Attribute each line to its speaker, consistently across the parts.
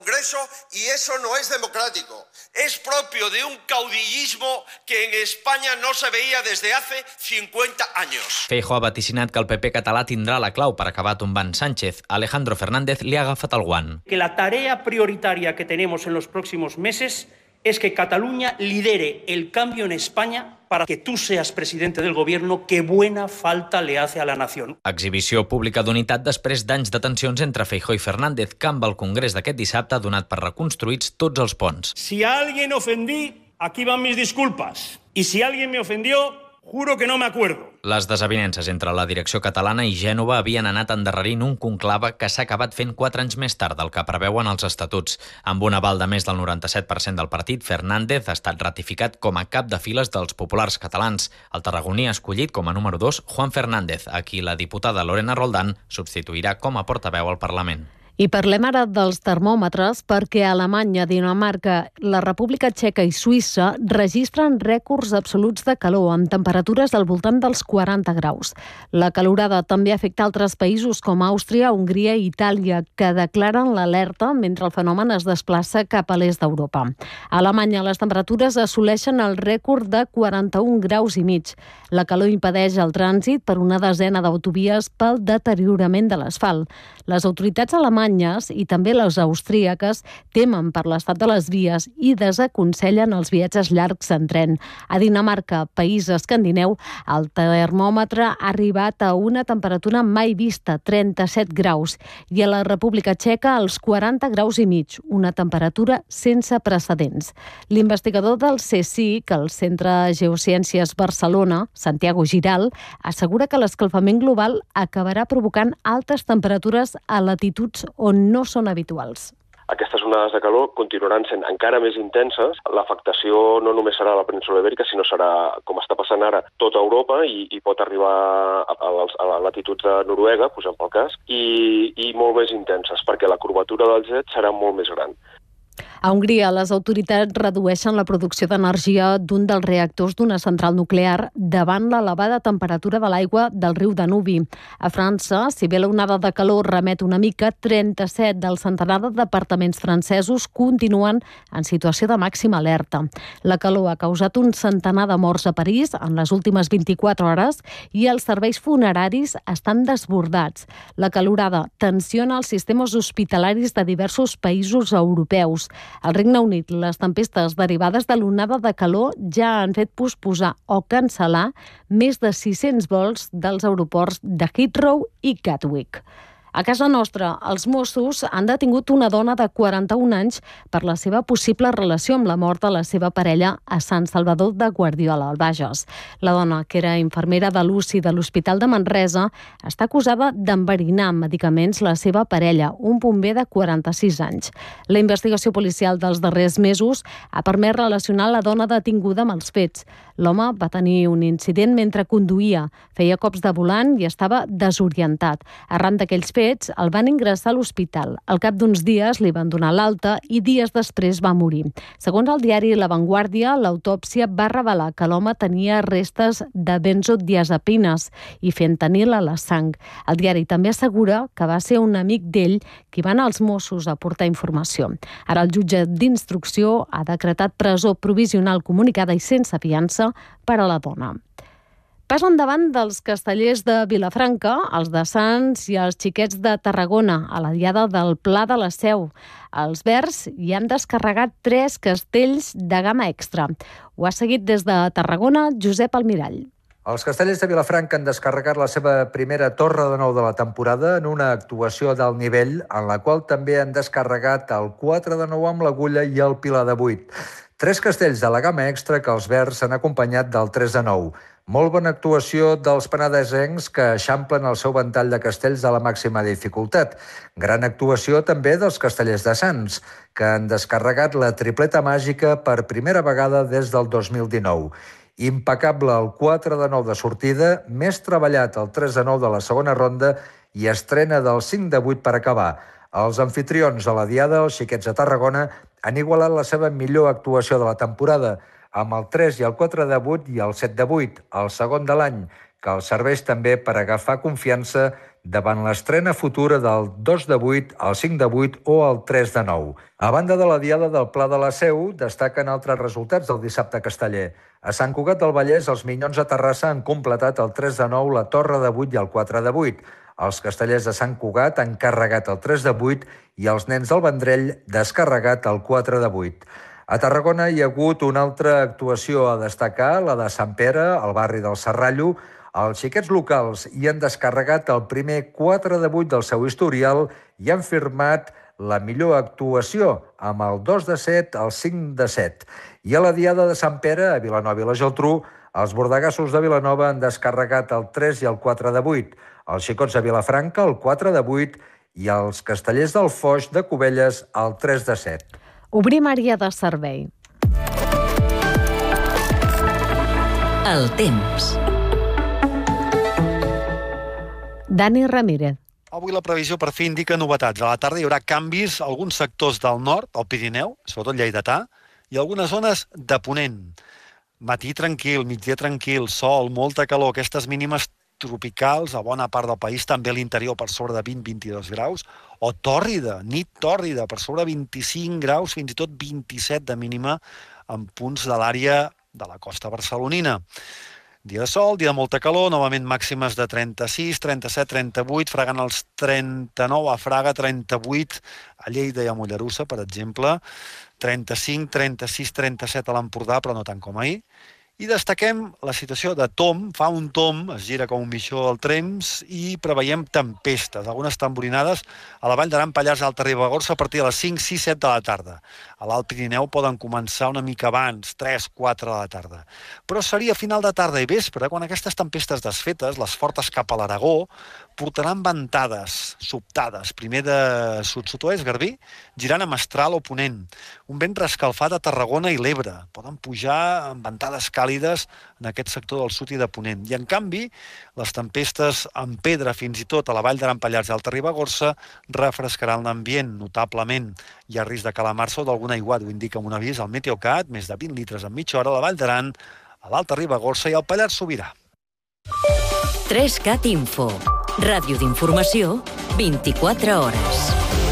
Speaker 1: Congreso y eso no es democrático. Es propio de un caudillismo que en España no se veía desde hace 50 años.
Speaker 2: Feijóo ha vaticinat que el PP català tindrà la clau per acabar tombant Sánchez. Alejandro Fernández li ha agafat el guant.
Speaker 3: Que la tarea prioritaria que tenemos en los próximos meses es que Cataluña lidere el cambio en España para que tú seas presidente del gobierno. Qué buena falta le hace a la nación.
Speaker 2: Exhibició pública d'unitat després d'anys de tensions entre Feijóo i Fernández, que amb el Congrés d'aquest dissabte ha donat per reconstruïts tots els ponts.
Speaker 3: Si a alguien ofendí, aquí van mis disculpas. Y si alguien me ofendió, juro que no me acuerdo.
Speaker 2: Les desavinences entre la direcció catalana i Gènova havien anat endarrerint un conclave que s'ha acabat fent 4 anys més tard del que preveuen els estatuts. Amb un aval de més del 97% del partit, Fernández ha estat ratificat com a cap de files dels populars catalans. El tarragoní ha escollit com a número 2 Juan Fernández, a qui la diputada Lorena Roldán substituirà com a portaveu al Parlament.
Speaker 4: I parlem ara dels termòmetres perquè Alemanya, Dinamarca, la República Txeca i Suïssa registren rècords absoluts de calor amb temperatures al voltant dels 40 graus. La calorada també afecta altres països com Àustria, Hongria i Itàlia, que declaren l'alerta mentre el fenomen es desplaça cap a l'est d'Europa. A Alemanya les temperatures assoleixen el rècord de 41 graus i mig. La calor impedeix el trànsit per una desena d'autovies pel deteriorament de l'asfalt. Les autoritats alemanyes i també les austríaques temen per l'estat de les vies i desaconsellen els viatges llargs en tren. A Dinamarca, país escandineu, el termòmetre ha arribat a una temperatura mai vista, 37 graus, i a la República Txeca als 40 graus i mig, una temperatura sense precedents. L'investigador del CSIC, el Centre Geociències Barcelona, Santiago Giral, assegura que l'escalfament global acabarà provocant altes temperatures a latituds on no són habituals.
Speaker 5: Aquestes onades de calor continuaran sent encara més intenses. L'afectació no només serà a la península Ibèrica, sinó serà, com està passant ara, tota Europa i pot arribar a latituds de Noruega, posem pel cas, i molt més intenses, perquè la curvatura del jet serà molt més gran.
Speaker 4: A Hongria, les autoritats redueixen la producció d'energia d'un dels reactors d'una central nuclear davant l'elevada temperatura de l'aigua del riu Danubi. A França, si bé l'onada de calor remet una mica, 37 del centenar de departaments francesos continuen en situació de màxima alerta. La calor ha causat un centenar de morts a París en les últimes 24 hores i els serveis funeraris estan desbordats. La calorada tensiona els sistemes hospitalaris de diversos països europeus. Al Regne Unit, les tempestes derivades de l'onada de calor ja han fet posposar o cancel·lar més de 600 vols dels aeroports de Heathrow i Gatwick. A casa nostra, els Mossos han detingut una dona de 41 anys per la seva possible relació amb la mort de la seva parella a Sant Salvador de Guardiola, al Bages. La dona, que era infermera de l'UCI de l'Hospital de Manresa, està acusada d'enverinar amb medicaments la seva parella, un bomber de 46 anys. La investigació policial dels darrers mesos ha permès relacionar la dona detinguda amb els fets. L'home va tenir un incident mentre conduïa, feia cops de volant i estava desorientat. Arran d'aquells fets, el van ingressar a l'hospital. Al cap d'uns dies li van donar l'alta i dies després va morir. Segons el diari La Vanguardia, l'autòpsia va revelar que l'home tenia restes de benzodiazepines i fentanil a la sang. El diari també assegura que va ser un amic d'ell qui va anar als Mossos a portar informació. Ara el jutge d'instrucció ha decretat presó provisional comunicada i sense fiança per a la dona. Pas endavant dels castellers de Vilafranca, els de Sants i els xiquets de Tarragona, a la diada del Pla de la Seu. Els Verds hi han descarregat 3 castells de gamma extra. Ho ha seguit des de Tarragona Josep Almirall.
Speaker 6: Els castellers de Vilafranca han descarregat la seva primera torre de nou de la temporada en una actuació d'alt nivell, en la qual també han descarregat el 4 de nou amb l'Agulla i el Pilar de 8. 3 castells de la gamma extra que els Verds han acompanyat del 3 de 9. Molt bona actuació dels penedesencs que eixamplen el seu ventall de castells de la màxima dificultat. Gran actuació també dels castellers de Sants, que han descarregat la tripleta màgica per primera vegada des del 2019. Impecable el 4 de 9 de sortida, més treballat el 3 de 9 de la segona ronda i estrena del 5 de 8 per acabar. Els anfitrions de la diada, els xiquets de Tarragona, han igualat la seva millor actuació de la temporada, amb el 3 i el 4 de 8 i el 7 de 8, el segon de l'any, que els serveix també per agafar confiança davant l'estrena futura del 2 de 8, el 5 de 8 o el 3 de 9. A banda de la diada del Pla de la Seu, destaquen altres resultats del dissabte casteller. A Sant Cugat del Vallès, els Minyons de Terrassa han completat el 3 de 9, la Torre de 8 i el 4 de 8. Els castellers de Sant Cugat han carregat el 3 de 8 i els nens del Vendrell descarregat el 4 de 8. A Tarragona hi ha hagut una altra actuació a destacar, la de Sant Pere, al barri del Serrallo. Els xiquets locals hi han descarregat el primer 4 de 8 del seu historial i han firmat la millor actuació amb el 2 de 7, el 5 de 7. I a la diada de Sant Pere, a Vilanova i la Geltrú, els bordegassos de Vilanova han descarregat el 3 i el 4 de 8. Els xicots de Vilafranca, el 4 de 8, i els castellers del Foix de Cubelles, el 3 de 7.
Speaker 4: Obrim àrea de servei.
Speaker 7: El temps.
Speaker 4: Dani Ramírez.
Speaker 8: Avui la previsió per fi indica novetats. A la tarda hi haurà canvis a alguns sectors del nord, al Pirineu, sobretot lleidatà, i algunes zones de ponent. Matí tranquil, migdia tranquil, sol, molta calor, aquestes mínimes tropicals a bona part del país, també a l'interior per sobre de 20-22 graus, o tòrrida, nit tòrrida, per sobre de 25 graus, fins i tot 27 de mínima en punts de l'àrea de la costa barcelonina. Dia de sol, dia de molta calor, novament màximes de 36, 37, 38, fregant els 39 a Fraga, 38 a Lleida i a Mollerussa, per exemple, 35, 36, 37 a l'Empordà, però no tant com ahir. I destaquem la situació de Tom, fa un tom, es gira com un mitjó al temps i preveiem tempestes, algunes tamborinades a la Vall d'Aran, Pallars, Alta Ribagorça a partir de les 5, 6, 7 de la tarda. A l'Alt Pirineu poden començar una mica abans, 3, 4 de la tarda. Però seria a final de tarda i vespre, quan aquestes tempestes desfetes, les fortes cap a l'Aragó, portaran ventades sobtades, primer de sud-sud-oest, Garbí, girant a Mestral o Ponent. Un vent rescalfat a Tarragona i l'Ebre. Poden pujar amb ventades càlides en aquest sector del sud i de Ponent. I, en canvi, les tempestes en pedra, fins i tot a la Vall d'Aran, Pallars i Alta Ribagorça, refrescaran l'ambient notablement. Hi ha risc de calamar-se o d'algun aiguat, ho indica un avís al Meteocat, més de 20 litres en mitja hora a la Vall d'Aran, a l'Alta Ribagorça i al Pallars Sobirà.
Speaker 7: 3CAT Info. Ràdio d'informació, 24 hores.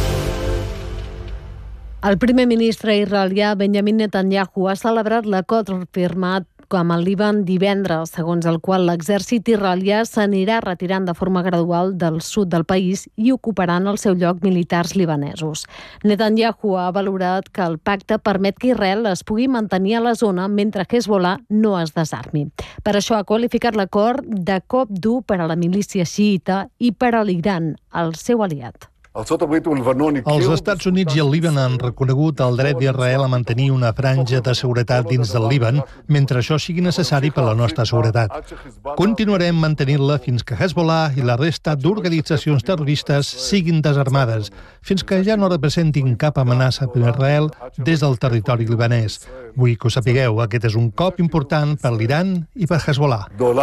Speaker 4: El primer ministre israelià Benjamin Netanyahu ha celebrat l'acord firmat amb el Líban divendres, segons el qual l'exèrcit israelià s'anirà retirant de forma gradual del sud del país i ocuparan el seu lloc militars libanesos. Netanyahu ha valorat que el pacte permet que Israel es pugui mantenir a la zona mentre Hezbollah no es desarmi. Per això ha qualificat l'acord de cop dur per a la milícia xiïta i per a l'Iran, el seu aliat.
Speaker 9: Els Estats Units i el Líban han reconegut el dret d'Israel a mantenir una franja de seguretat dins del Líban mentre això sigui necessari per a la nostra seguretat. Continuarem mantenint-la fins que Hezbollah i la resta d'organitzacions terroristes siguin desarmades, fins que ja no representin cap amenaça per a Israel des del territori libanès. Vull que ho sapigueu, aquest és un cop important per l'Iran i per Hezbollah.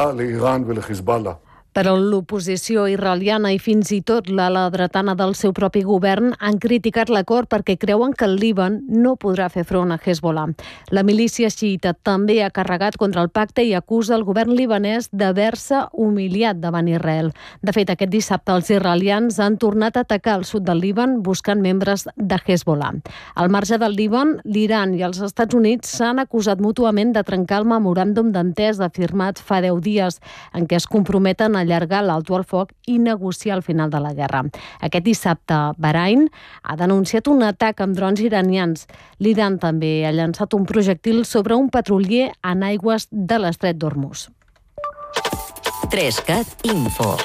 Speaker 4: Però l'oposició israeliana i fins i tot l'ala dretana del seu propi govern han criticat l'acord perquè creuen que el Líban no podrà fer front a Hezbollah. La milícia xiïta també ha carregat contra el pacte i acusa el govern libanès d'haver-se humiliat davant Israel. De fet, aquest dissabte els israelians han tornat a atacar el sud del Líban buscant membres de Hezbollah. Al marge del Líban, l'Iran i els Estats Units s'han acusat mútuament de trencar el memoràndum d'entesa firmat fa 10 dies, en què es comprometen a allargar l'alto al foc i negociar el final de la guerra. Aquest dissabte, Bahrain ha denunciat un atac amb drons iranians. L'Iran també ha llançat un projectil sobre un petrolier en aigües de l'estret d'Hormuz.
Speaker 7: 3CAT Info.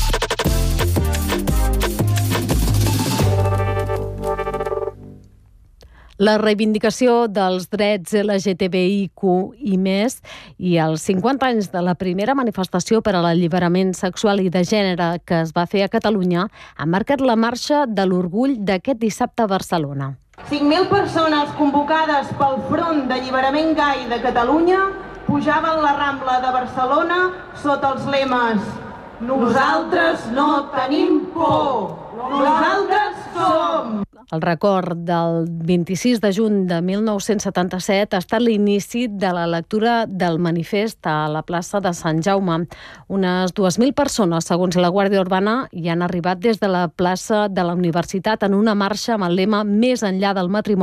Speaker 4: La reivindicació dels drets LGTBIQ i més i els 50 anys de la primera manifestació per a l'alliberament sexual i de gènere que es va fer a Catalunya han marcat la marxa de l'orgull d'aquest dissabte a Barcelona.
Speaker 10: 5.000 persones convocades pel Front d'Alliberament Gai de Catalunya pujaven la Rambla de Barcelona sota els lemes "Nosaltres no tenim por, nosaltres som".
Speaker 4: El record del 26 de juny de 1977 ha estat l'inici de la lectura del manifest a la plaça de Sant Jaume. Unes 2.000 persones, segons la Guàrdia Urbana, hi han arribat des de la plaça de la Universitat en una marxa amb el lema Més enllà del matrimoni